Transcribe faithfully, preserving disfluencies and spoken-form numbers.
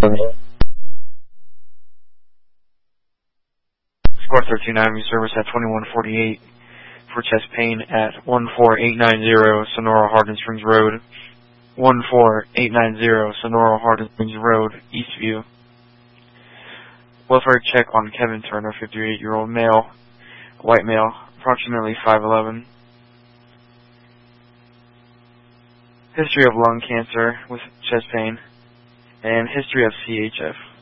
Score thirteen Avenue service at twenty-one forty-eight for chest pain at one four eight nine zero Sonora Hardin Springs Road. one four eight nine zero Sonora Hardin Springs Road, Eastview. Welfare check on Kevin Turner, fifty-eight-year-old male, white male, approximately five eleven. History of lung cancer with chest pain, and history of C H F.